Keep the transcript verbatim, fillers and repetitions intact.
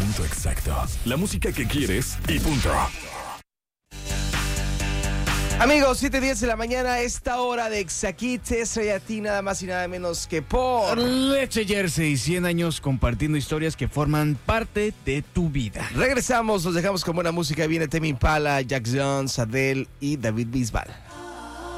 momento exacto. La música que quieres y punto. Amigos, siete diez de la mañana, esta hora de Exacites, soy a ti nada más y nada menos que por Leche Jersey, cien años compartiendo historias que forman parte de tu vida. Regresamos, los dejamos con buena música, viene Tame Impala, Jack Jones, Adele y David Bisbal.